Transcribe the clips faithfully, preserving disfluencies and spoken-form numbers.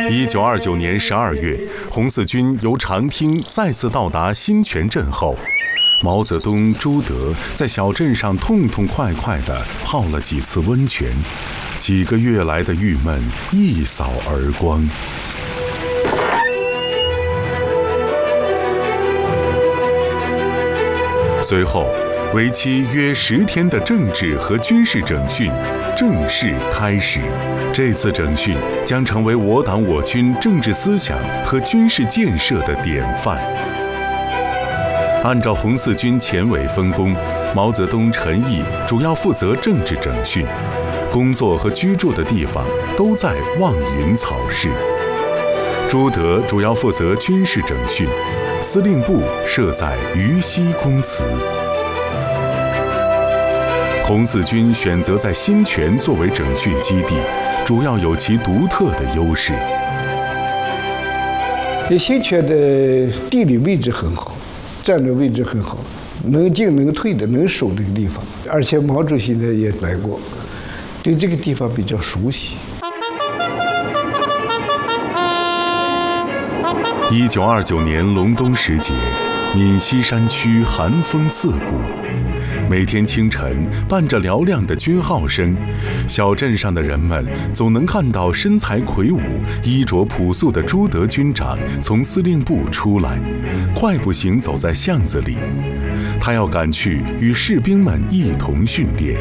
一九二九年十二月，红四军由长汀再次到达新泉镇后，毛泽东、朱德在小镇上痛痛快快地泡了几次温泉，几个月来的郁闷一扫而光。随后，为期约十天的政治和军事整训正式开始。这次整训将成为我党我军政治思想和军事建设的典范。按照红四军前委分工，毛泽东、陈毅主要负责政治整训，工作和居住的地方都在望云草市。朱德主要负责军事整训，司令部设在渝西公祠。红四军选择在新泉作为整训基地，主要有其独特的优势。 新泉的地理位置很好，战略位置很好，能进能退的，能守这个地方。而且毛主席呢也来过，对这个地方比较熟悉。 一九二九年隆冬时节，闽西山区寒风刺骨。每天清晨，伴着嘹亮的军号声，小镇上的人们总能看到身材魁梧、衣着朴素的朱德军长从司令部出来，快步行走在巷子里。他要赶去与士兵们一同训练。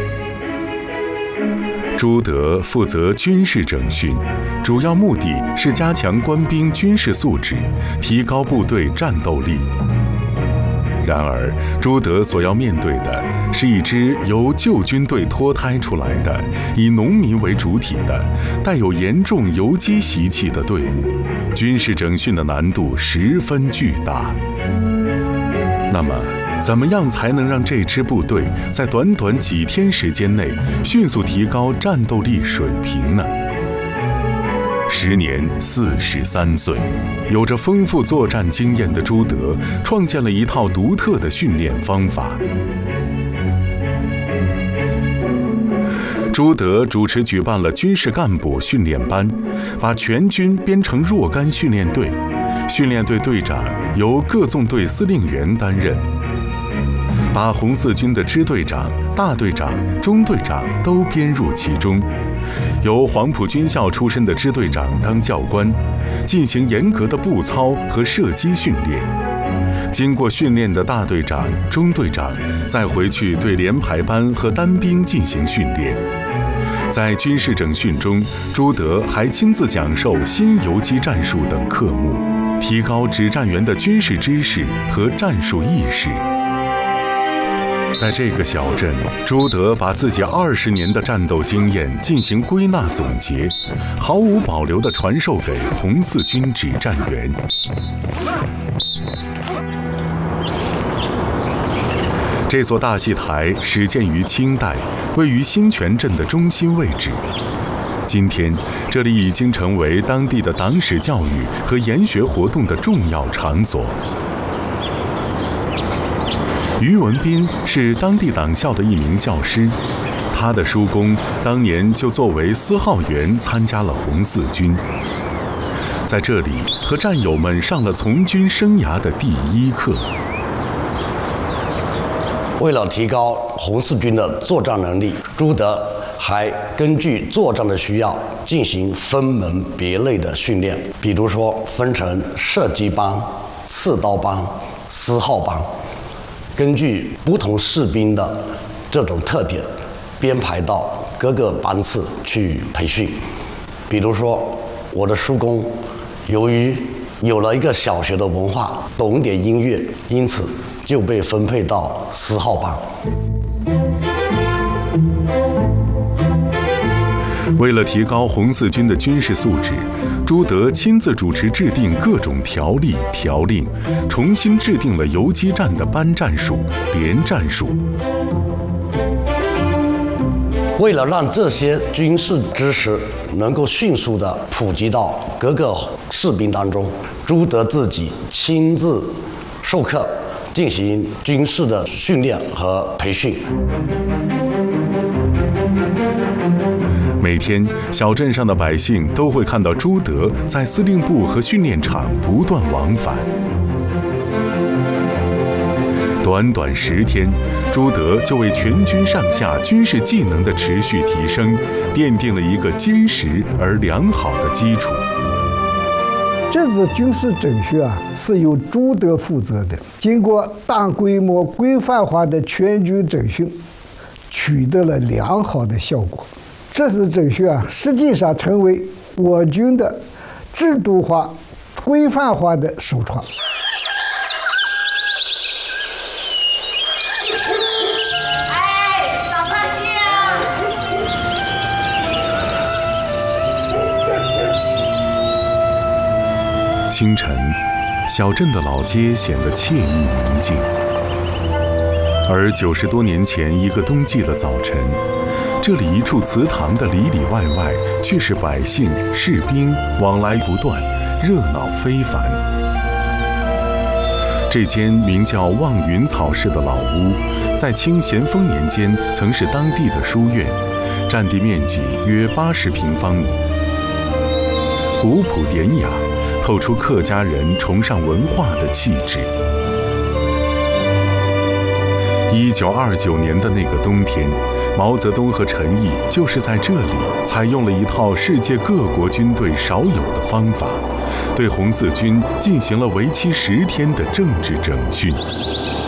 朱德负责军事整训，主要目的是加强官兵军事素质，提高部队战斗力。然而，朱德所要面对的是一支由旧军队脱胎出来的、以农民为主体的、带有严重游击习气的队伍，军事整训的难度十分巨大。那么，怎么样才能让这支部队在短短几天时间内迅速提高战斗力水平呢？时年四十三岁，有着丰富作战经验的朱德创建了一套独特的训练方法。朱德主持举办了军事干部训练班，把全军编成若干训练队，训练队队长由各纵队司令员担任，把红四军的支队长、大队长、中队长都编入其中。由黄埔军校出身的支队长当教官，进行严格的步操和射击训练。经过训练的大队长、中队长再回去对连排班和单兵进行训练。在军事整训中，朱德还亲自讲授新游击战术等科目，提高指战员的军事知识和战术意识。在这个小镇，朱德把自己二十年的战斗经验进行归纳总结，毫无保留地传授给红四军指战员。这座大戏台始建于清代，位于新泉镇的中心位置。今天，这里已经成为当地的党史教育和研学活动的重要场所。于文斌是当地党校的一名教师，他的叔公当年就作为司号员参加了红四军，在这里和战友们上了从军生涯的第一课。 为了提高红四军的作战能力，朱德还根据作战的需要进行分门别类的训练，比如说分成射击班、刺刀班、司号班，根据不同士兵的这种特点，编排到各个班次去培训。比如说，我的叔公由于有了一个小学的文化，懂点音乐，因此就被分配到司号班。 为了提高红四军的军事素质，朱德亲自主持制定各种条例条令，重新制定了游击战的班战术、连战术。 为了让这些军事知识能够迅速地普及到各个士兵当中，朱德自己亲自授课，进行军事的训练和培训。 每天，小镇上的百姓都会看到朱德在司令部和训练场不断往返。短短十天，朱德就为全军上下军事技能的持续提升，奠定了一个坚实而良好的基础。 这次军事整训啊，是由朱德负责的。经过大规模规范化的全军整训，取得了良好的效果。这次整训啊，实际上成为我军的制度化、规范化的首创。 清晨，小镇的老街显得惬意宁静。而九十多年前一个冬季的早晨，这里一处祠堂的里里外外，却是百姓、士兵往来不断，热闹非凡。这间名叫望云草室的老屋，在清咸丰年间曾是当地的书院，占地面积约八十平方米，古朴典雅，透出客家人崇尚文化的气质。一九二九年的那个冬天，毛泽东和陈毅就是在这里采用了一套世界各国军队少有的方法，对红四军进行了为期十天的政治整训。